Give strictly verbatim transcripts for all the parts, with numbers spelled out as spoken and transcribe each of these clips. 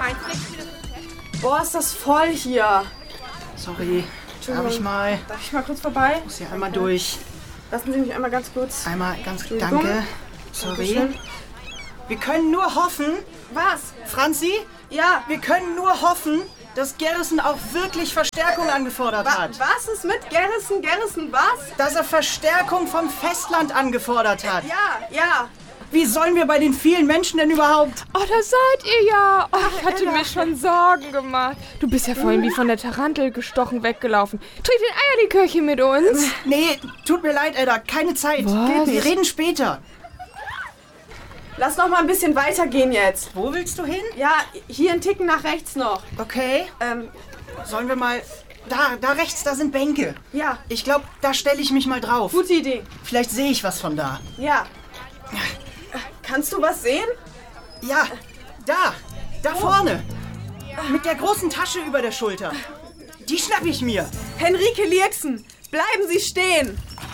mein Fleck. Boah, ist das voll hier. Sorry, darf ich mal? Darf ich mal kurz vorbei? Muss hier einmal durch. Lassen Sie mich einmal ganz kurz. Einmal ganz, Entschuldigung. danke. Sorry. Dankeschön. Wir können nur hoffen, Was? Franzi, Ja. wir können nur hoffen, dass Garrison auch wirklich Verstärkung angefordert Wa hat. was ist mit Garrison? Garrison, was? Dass er Verstärkung vom Festland angefordert hat. Ja, ja. Wie sollen wir bei den vielen Menschen denn überhaupt? Oh, da seid ihr ja. Oh, ich hatte mir schon Sorgen gemacht. Du bist ja vorhin wie von der Tarantel gestochen weggelaufen. Trinkt den Eierlikörchen mit uns. Nee, tut mir leid, Edda, keine Zeit. Was? Geht, wir reden später. Lass noch mal ein bisschen weitergehen jetzt. Wo willst du hin? Ja, hier einen Ticken nach rechts noch. Okay, Ähm, sollen wir mal... Da, da rechts, da sind Bänke. ja, Ich glaube, da stelle ich mich mal drauf. gute Idee. Vielleicht sehe ich was von da. Ja. Kannst du was sehen? Ja, da, da vorne. Mit der großen Tasche über der Schulter. Die schnapp ich mir. Henrike Lierksen, bleiben Sie stehen.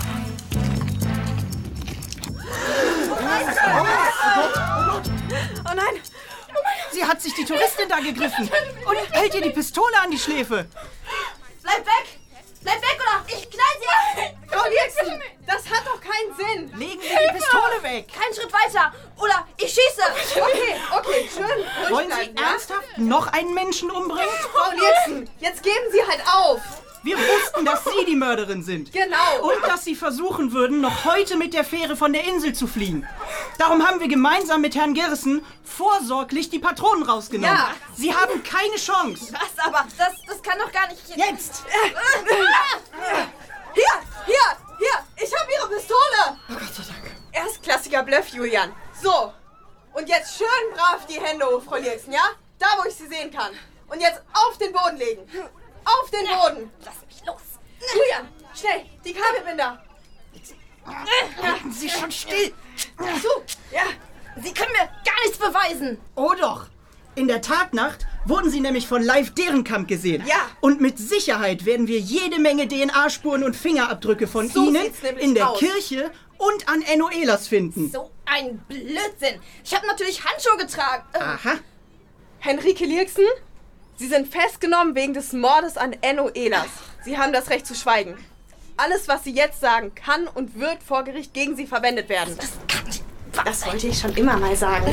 Oh nein. Sie hat sich die Touristin da gegriffen und hält ihr die Pistole an die Schläfe. Bleib weg! Bleib weg oder ich knall sie! Frau Lierksen, das hat doch keinen Sinn. Legen Sie die Pistole weg. Keinen Schritt weiter! Oder ich schieße! Okay, okay, schön. ruhig Wollen Sie bleiben, ja? ernsthaft noch einen Menschen umbringen? Frau Lierksen, jetzt geben Sie halt auf. Wir wussten, dass Sie die Mörderin sind. Genau. Und dass Sie versuchen würden, noch heute mit der Fähre von der Insel zu fliehen. Darum haben wir gemeinsam mit Herrn Garrison vorsorglich die Patronen rausgenommen. Ja. Sie haben keine Chance. Was aber? Das, das kann doch gar nicht... Jetzt! Hier, hier, hier, ich habe Ihre Pistole. Oh Gott sei Dank. Erstklassiger Bluff, Julian. So, und jetzt schön brav die Hände hoch, Frau Lierksen, ja? Da, wo ich sie sehen kann. Und jetzt auf den Boden legen. Auf den Boden. Lass mich los! Julian, schnell, die Kabelbinder. Halten Sie schon still. So, ja. Sie können mir gar nichts beweisen! Oh doch. In der Tatnacht wurden Sie nämlich von Live Dehrenkamp gesehen. Ja. Und mit Sicherheit werden wir jede Menge D N A-Spuren und Fingerabdrücke von So Ihnen sieht's nämlich in der aus. Kirche und an Enno Ehlers finden. So ein Blödsinn! Ich habe natürlich Handschuhe getragen. Äh, Aha. Henrike Lierksen, Sie sind festgenommen wegen des Mordes an Enno Ehlers. Sie haben das Recht zu schweigen. Alles, was Sie jetzt sagen, kann und wird vor Gericht gegen Sie verwendet werden. Das kann nicht wahr Das sein. wollte ich schon immer mal sagen.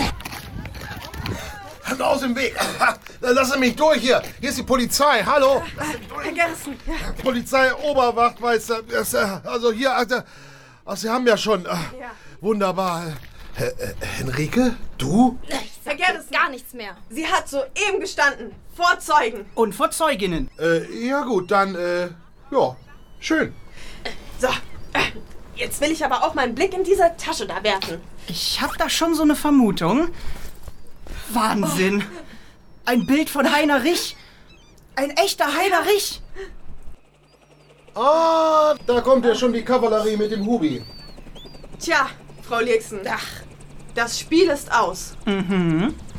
Aus dem Weg. Lassen mich durch hier. Hier ist die Polizei. Hallo. Herr Garrison, ja. Polizei Oberwachtmeister. Das, äh, Also hier, also, ach, Sie haben ja schon. Äh, Ja. Wunderbar. Äh, äh, Henrike, du? Ich Herr sag Garrison. gar nichts mehr. Sie hat soeben gestanden. Vor Zeugen. Und vor Zeuginnen. Äh, ja gut, dann, äh, ja, schön. So, äh, jetzt will ich aber auch mal einen Blick in diese Tasche da werfen. Ich habe da schon so eine Vermutung. Wahnsinn. Ein Bild von Heiner Rich. Ein echter Heiner Rich. Ah, da kommt ja schon die Kavallerie mit dem Hubi. Tja, Frau Lierksen. Ach, das Spiel ist aus. Mhm.